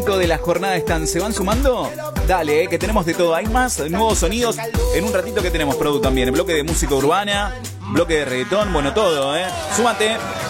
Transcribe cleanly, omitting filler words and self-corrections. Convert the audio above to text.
de la jornada están, ¿se van sumando? Dale, que tenemos de todo, hay más nuevos sonidos. En un ratito que tenemos, Produ, también, bloque de música urbana, bloque de reggaetón, bueno, todo, súmate.